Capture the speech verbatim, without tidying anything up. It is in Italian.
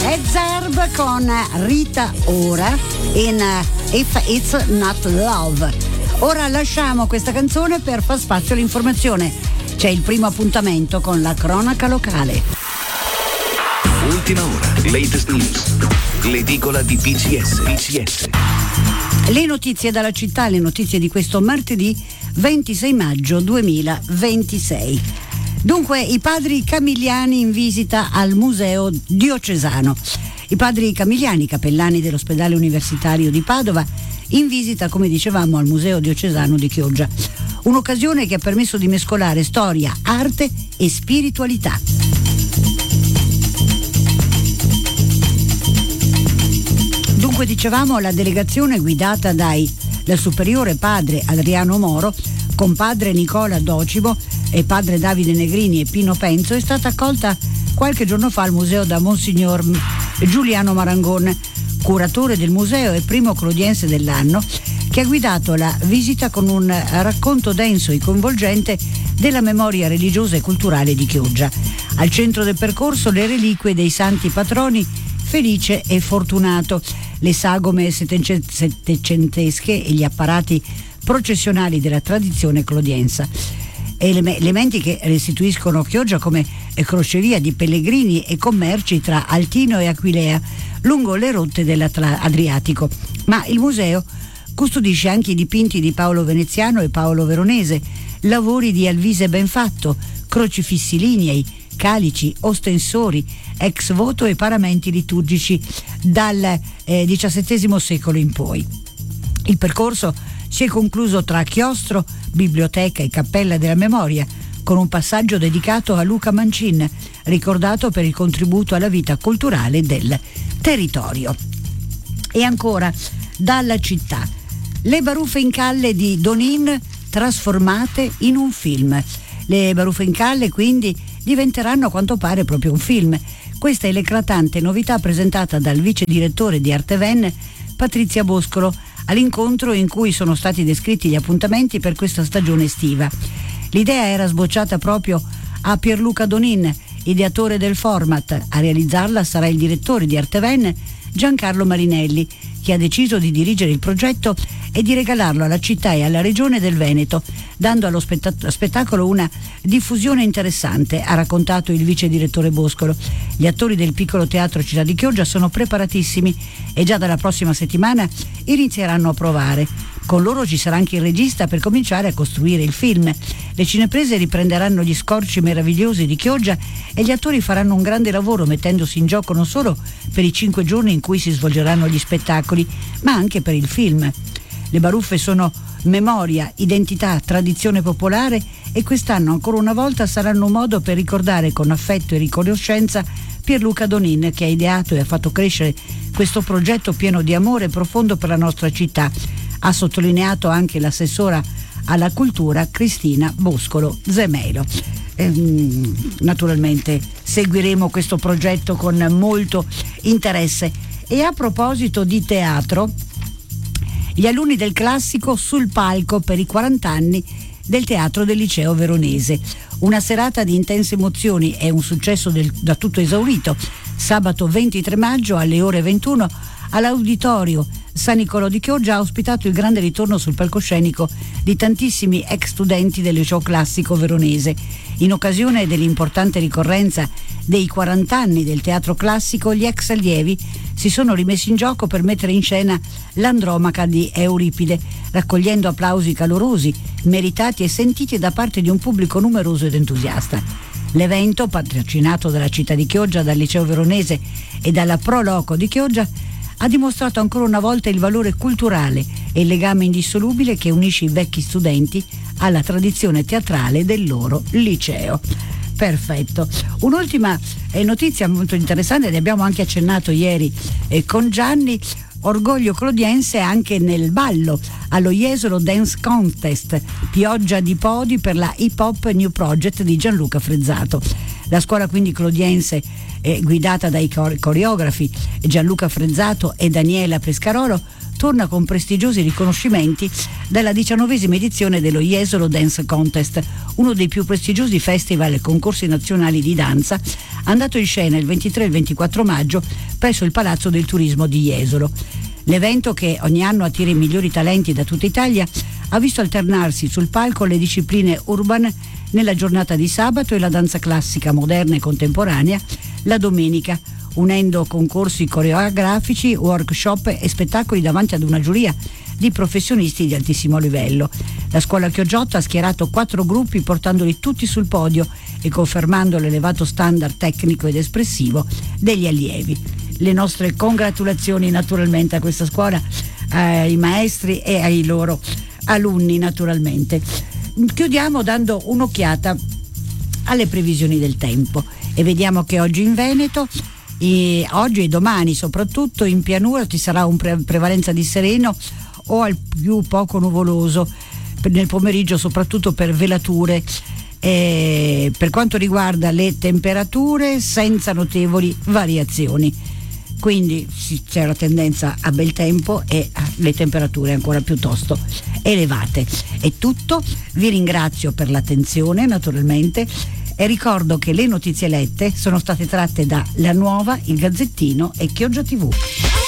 Zerb con Rita Ora in If It's Not Love. Ora lasciamo questa canzone per far spazio all'informazione. C'è il primo appuntamento con la cronaca locale. Ultima ora, latest news. L'edicola di P C S. P C S. Le notizie dalla città, le notizie di questo martedì ventisei maggio duemilaventisei. Dunque, i padri Camilliani in visita al Museo Diocesano. I padri Camilliani, cappellani dell'ospedale universitario di Padova, in visita, come dicevamo, al Museo Diocesano di Chioggia. Un'occasione che ha permesso di mescolare storia, arte e spiritualità. Dunque, dicevamo, la delegazione guidata dai, dal superiore padre Adriano Moro, con padre Nicola Docibo e padre Davide Negrini e Pino Penzo, è stata accolta qualche giorno fa al museo da Monsignor Giuliano Marangon, curatore del museo e primo clodiense dell'anno, che ha guidato la visita con un racconto denso e coinvolgente della memoria religiosa e culturale di Chioggia. Al centro del percorso le reliquie dei santi patroni Felice e Fortunato, le sagome settecentesche e gli apparati processionali della tradizione clodiensa. Elementi che restituiscono Chioggia come crocevia di pellegrini e commerci tra Altino e Aquilea lungo le rotte dell'Adriatico. Ma il museo custodisce anche i dipinti di Paolo Veneziano e Paolo Veronese, lavori di Alvise Benfatto, crocifissi lignei, calici, ostensori, ex voto e paramenti liturgici dal eh, diciassettesimo secolo in poi. Il percorso si è concluso tra chiostro, biblioteca e cappella della memoria, con un passaggio dedicato a Luca Mancin, ricordato per il contributo alla vita culturale del territorio. E ancora, dalla città, le baruffe in calle di Donin trasformate in un film. Le baruffe in calle quindi diventeranno a quanto pare proprio un film. Questa è l'eclatante novità presentata dal vice direttore di Arteven, Patrizia Boscolo, all'incontro in cui sono stati descritti gli appuntamenti per questa stagione estiva. L'idea era sbocciata proprio a Pierluca Donin, ideatore del format. A realizzarla sarà il direttore di Arteven, Giancarlo Marinelli, che ha deciso di dirigere il progetto e di regalarlo alla città e alla regione del Veneto, dando allo spetta- spettacolo una diffusione interessante, ha raccontato il vice direttore Boscolo. Gli attori del piccolo teatro Città di Chioggia sono preparatissimi e già dalla prossima settimana inizieranno a provare. Con loro ci sarà anche il regista per cominciare a costruire il film. Le cineprese riprenderanno gli scorci meravigliosi di Chioggia e gli attori faranno un grande lavoro mettendosi in gioco non solo per i cinque giorni in cui si svolgeranno gli spettacoli, ma anche per il film. Le baruffe sono memoria, identità, tradizione popolare e quest'anno ancora una volta saranno un modo per ricordare con affetto e riconoscenza Pierluca Donin, che ha ideato e ha fatto crescere questo progetto pieno di amore profondo per la nostra città. Ha sottolineato anche l'assessora alla cultura Cristina Boscolo Zemelo. Ehm, naturalmente seguiremo questo progetto con molto interesse. E a proposito di teatro, gli alunni del classico sul palco per i quaranta anni del teatro del liceo veronese. Una serata di intense emozioni e un successo del, da tutto esaurito. Sabato ventitré maggio alle ore ventuno all'Auditorio San Nicolò di Chioggia ha ospitato il grande ritorno sul palcoscenico di tantissimi ex studenti del liceo classico veronese. In occasione dell'importante ricorrenza dei quaranta anni del teatro classico, gli ex allievi si sono rimessi in gioco per mettere in scena l'Andromaca di Euripide, raccogliendo applausi calorosi, meritati e sentiti da parte di un pubblico numeroso ed entusiasta. L'evento, patrocinato dalla città di Chioggia, dal liceo veronese e dalla Pro Loco di Chioggia, ha dimostrato ancora una volta il valore culturale e il legame indissolubile che unisce i vecchi studenti alla tradizione teatrale del loro liceo. Perfetto. Un'ultima eh, notizia molto interessante, ne abbiamo anche accennato ieri eh, con Gianni. Orgoglio clodiense anche nel ballo allo Jesolo Dance Contest, pioggia di podi per la Hip Hop New Project di Gianluca Frezzato. La scuola quindi clodiense, eh, guidata dai coreografi Gianluca Frezzato e Daniela Pescarolo, torna con prestigiosi riconoscimenti dalla diciannovesima edizione dello Jesolo Dance Contest, uno dei più prestigiosi festival e concorsi nazionali di danza, andato in scena il ventitré e il ventiquattro maggio presso il Palazzo del Turismo di Jesolo. L'evento, che ogni anno attira i migliori talenti da tutta Italia, ha visto alternarsi sul palco le discipline urban nella giornata di sabato e la danza classica moderna e contemporanea la domenica, unendo concorsi coreografici, workshop e spettacoli davanti ad una giuria di professionisti di altissimo livello. La scuola Chioggiotto ha schierato quattro gruppi, portandoli tutti sul podio e confermando l'elevato standard tecnico ed espressivo degli allievi. Le nostre congratulazioni naturalmente a questa scuola, ai maestri e ai loro alunni naturalmente. Chiudiamo dando un'occhiata alle previsioni del tempo e vediamo che oggi in Veneto, e oggi e domani soprattutto in pianura, ci sarà un pre- prevalenza di sereno o al più poco nuvoloso nel pomeriggio, soprattutto per velature. E per quanto riguarda le temperature, senza notevoli variazioni, quindi c'è la tendenza a bel tempo e le temperature ancora piuttosto elevate. È tutto, vi ringrazio per l'attenzione naturalmente e ricordo che le notizie lette sono state tratte da La Nuova, Il Gazzettino e Chioggia tivù.